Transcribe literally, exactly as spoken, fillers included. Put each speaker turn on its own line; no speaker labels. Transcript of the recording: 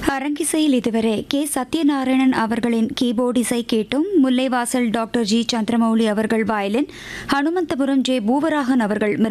அரங்கிசையில் இதுவரை கே சத்யநாராயணன் அவர்களின் கீபோர்ட் இசை கேட்டும், முல்லைவாசல் டாக்டர் ஜி சந்திரமௌலி அவர்கள் வயலின், ஹனுமந்தபுரம் ஜே பூவராகன் அவர்கள்